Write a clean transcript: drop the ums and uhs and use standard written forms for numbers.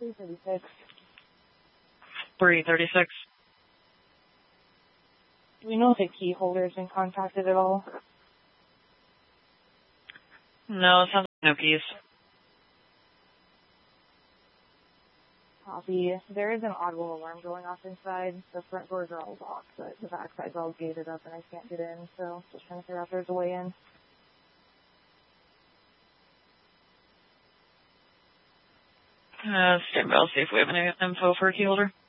336. 336. Do we know if the key holder's been contacted at all? No, it sounds like no keys. Copy. There is an audible alarm going off inside. The front doors are all locked, but the back side's all gated up and I can't get in, so just trying to figure out if there's a way in. Stand by, I'll see if we have any info for a key holder.